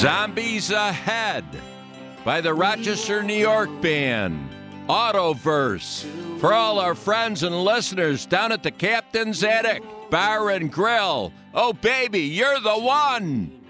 Zombies Ahead by the Rochester, New York band. Autoverse for all our friends and listeners down at the Captain's Attic Bar and Grill. Oh, baby, you're the one.